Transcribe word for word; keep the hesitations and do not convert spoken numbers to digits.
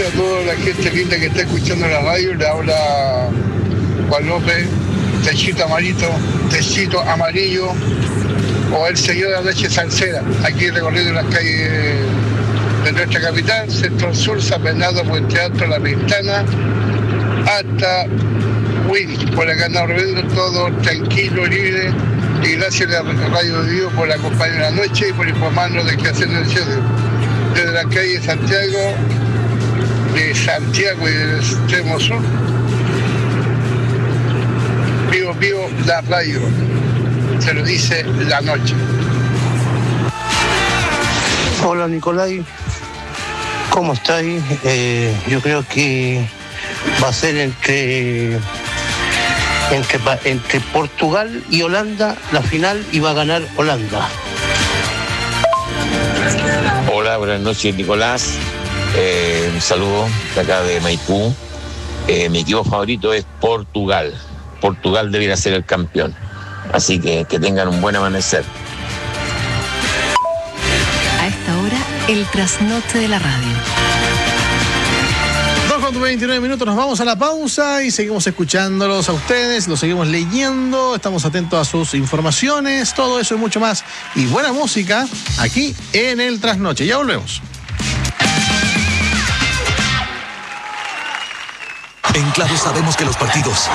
noches a toda la gente linda que está escuchando la radio. Le habla Juan López, Techito Amarito, Techito Amarillo, o el señor de la leche salsera, aquí recorriendo las calles de nuestra capital, Centro Sur, San Bernardo, Puente Alto, La Pintana, hasta Win. Por acá andamos viendo todo tranquilo, libre, y gracias a la Radio de Dios por acompañarnos la noche y por informarnos de qué hacer en el cielo. Desde la calle de Santiago, de Santiago y del extremo sur, vivo, vivo la radio, se lo dice la noche. Hola Nicolai, ¿cómo estáis? Eh, yo creo que va a ser entre, entre, entre Portugal y Holanda la final y va a ganar Holanda. Hola, buenas noches Nicolás, eh, un saludo de acá de Maipú. Eh, mi equipo favorito es Portugal. Portugal debería ser el campeón, así que que tengan un buen amanecer. A esta hora, el trasnoche de la radio. dos con veintinueve minutos, nos vamos a la pausa y seguimos escuchándolos a ustedes, los seguimos leyendo, estamos atentos a sus informaciones, todo eso y mucho más. Y buena música aquí en el Trasnoche. Ya volvemos. En Claro sabemos que los partidos